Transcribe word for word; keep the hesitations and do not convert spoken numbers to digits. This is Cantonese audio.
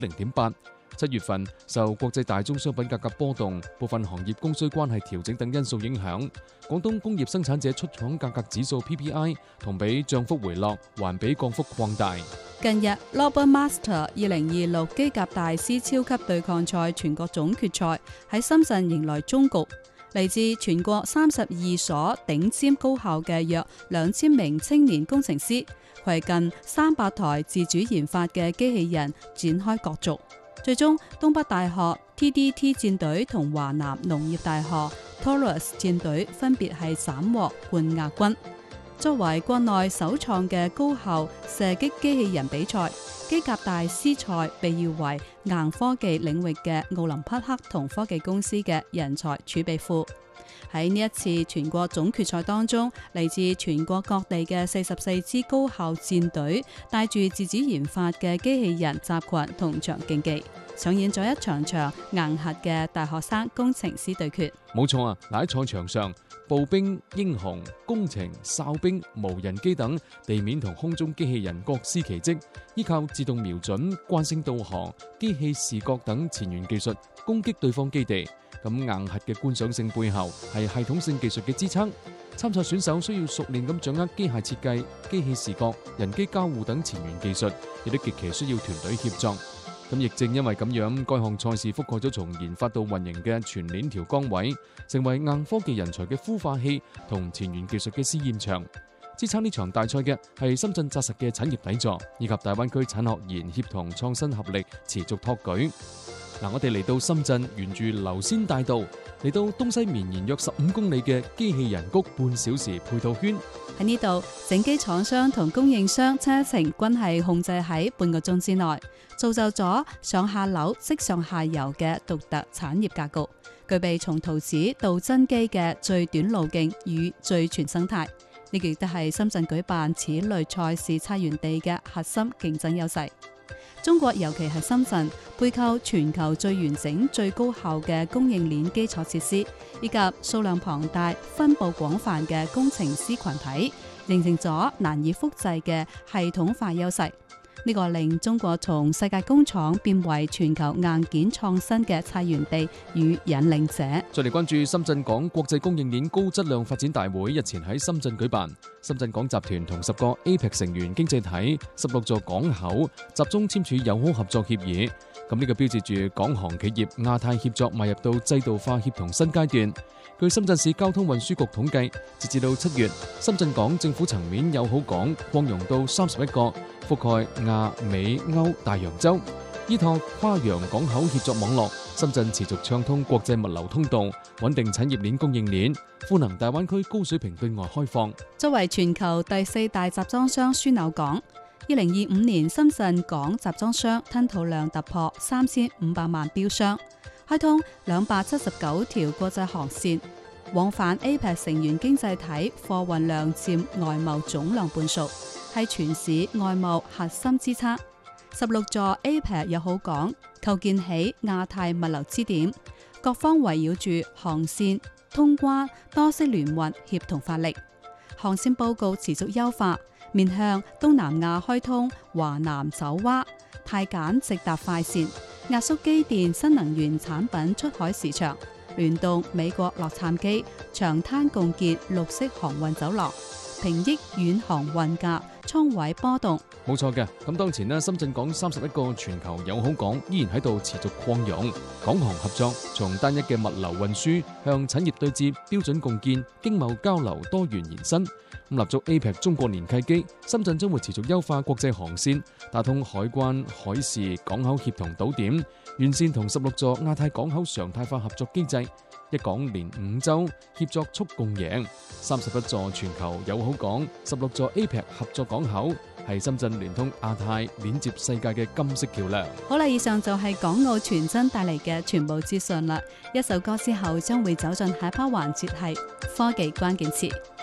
零點八。七月份受國際大宗商品價格波動、部分行業供需關係調整等因素影響，廣東工業生產者出廠價格指數 P P I 同比漲幅回落，環比降幅擴大。 近日 ，Lobermaster 二零二六機甲大師超級對抗賽全國總決賽喺深圳迎來終局。嚟自全國三十二所頂尖高校嘅約兩千名青年工程師，攜近三百台自主研發嘅機器人展開角逐。最終，東北大學 T D T 戰隊同華南農業大學 Taurus 戰隊分別係斬獲冠亞軍。作為國內首創嘅高校射擊機器人比賽，機甲大師賽被譽為硬科技領域嘅奧林匹克同科技公司嘅人才儲備庫。喺呢一次全國總決賽當中，嚟自全國各地嘅四十四支高校戰隊，帶住自主研發嘅機器人集群同場競技，上演咗一場場硬核嘅大學生工程師對決。 冇錯啊！嗱，喺賽場上，步兵、英雄、工程、哨兵、無人機等地面同空中機器人各司其職，依靠自動瞄準、慣性導航、機器視覺等前沿技術攻擊對方基地。咁硬核嘅觀賞性背後係系統性技術嘅支撐。參賽選手需要熟練咁掌握機械設計、機器視覺、人機交互等前沿技術，亦都極其需要團隊協作。咁亦正因為咁樣，該項賽事覆蓋咗從研發到運營嘅全鏈條崗位，成為硬科技人才嘅孵化器同前沿技術嘅試驗場。支撐呢場大賽嘅係深圳紮實嘅產業底座，以及大灣區產學研協同創新合力持續托舉。嗱，我哋嚟到深圳，沿住流仙大道嚟到東西綿延約十五公里嘅機器人谷半小時配套圈。 喺呢度，整機廠商同供應商車程均係控制喺半個鐘之內，造就咗上下樓即上下游嘅獨特產業格局，具備從圖紙到真機嘅最短路徑與最全生態。呢個亦都係深圳舉辦此類賽事策源地嘅核心競爭優勢。中國尤其係深圳，背靠全球最完整、最高效嘅供應鏈基礎設施，以及數量龐大、分佈廣泛嘅工程師群體，形成咗難以複製嘅系統化優勢。呢個令中國從世界工廠變為全球硬件創新嘅策源地與引領者。 再嚟關注深圳港國際供應鏈高質量發展大會，日前喺深圳舉辦。深圳港集團同十個 A P E C 成員經濟體、十六座港口集中簽署友好合作協議。咁呢個標誌住港航企業亞太協作邁入到制度化協同新階段。據深圳市交通運輸局統計，截至到七月，深圳港政府層面友好港擴容到三十一個，覆蓋亞美歐大洋洲。依託跨洋港口協作網絡，深圳持續暢通國際物流通道，穩定產業鏈供應鏈，賦能大灣區高水平對外開放。 作為全球第四大集裝箱樞紐港，二零二五年深圳港集裝箱吞吐量突破三千五百萬標箱，開通兩百七十九條國際航線，往返 A P E C 成員經濟體貨運量佔外貿總量半數，係全市外貿核心支撐。十六座 A P E C 友好港構建起亞太物流支點，各方圍繞住航線、通關、多式聯運協同發力，航線報告持續優化，面向東南亞開通華南走蛙、泰柬直達快線，壓縮機電新能源產品出海市場，聯動美國洛杉磯、長灘共建綠色航運走廊，平抑遠航運價倉位波動。 冇錯嘅，咁當前呢，深圳港三十一個全球友好港依然喺度持續擴容，港航合作從單一嘅物流運輸向產業對接、標準共建、經貿交流多元延伸。咁立足 A P E C 中國年契機，深圳將會持續優化國際航線，打通海關、海事、港口協同島點，完善同十六座亞太港口常態化合作機制。一港連五洲協作促共贏，三十一座全球友好港，十六座 A P E C 合作港口，係深圳聯通亞太、連接世界嘅金色橋梁。 好啦，以上就係港澳傳真帶嚟嘅全部資訊啦。一首歌之後將會走進下一 part 環節，係科技關鍵詞。